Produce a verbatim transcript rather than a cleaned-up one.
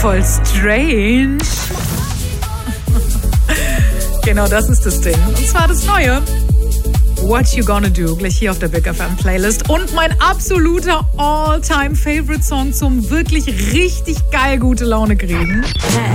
voll strange. Genau das ist das Ding. Und zwar das Neue. What You Gonna Do, gleich hier auf der Big F M Playlist. Und mein absoluter All-Time-Favorite-Song zum wirklich richtig geil gute Laune kriegen.